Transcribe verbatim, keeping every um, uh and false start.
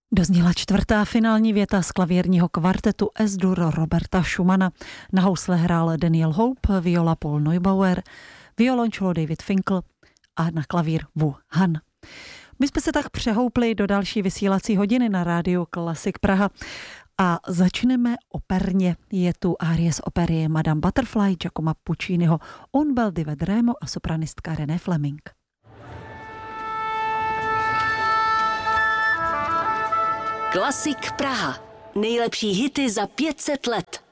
Dozněla čtvrtá finální věta z klavírního kvartetu Es-dur Roberta Schumana. Na housle hrál Daniel Hope, viola Paul Neubauer, violončelo David Finkel a na klavír Wu Han. My jsme se tak přehoupli do další vysílací hodiny na rádiu Klasik Praha a začneme operně. Je tu árie z opery Madame Butterfly Giacomo Pucciniho, Un bel di vedremo a sopranistka René Fleming. Klasik Praha. Nejlepší hity za pět set let.